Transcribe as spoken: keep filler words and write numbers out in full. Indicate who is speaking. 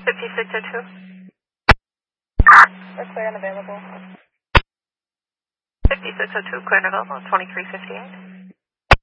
Speaker 1: fifty-six oh two.
Speaker 2: We're clear and available.
Speaker 1: fifty-six oh two, clear and available, twenty-three fifty-eight.